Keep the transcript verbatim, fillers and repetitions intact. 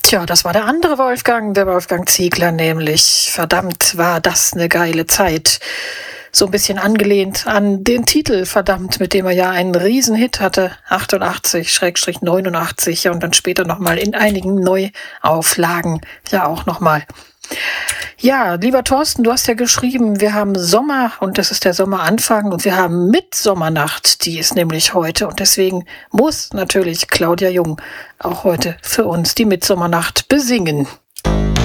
Tja, das war der andere Wolfgang, der Wolfgang Ziegler nämlich. Verdammt, war das eine geile Zeit. So ein bisschen angelehnt an den Titel, verdammt, mit dem er ja einen Riesenhit hatte, achtundachtzig neunundachtzig und dann später nochmal in einigen Neuauflagen ja auch nochmal. Ja, lieber Thorsten, du hast ja geschrieben, wir haben Sommer und das ist der Sommeranfang und wir haben Mitsommernacht, die ist nämlich heute und deswegen muss natürlich Claudia Jung auch heute für uns die Mitsommernacht besingen.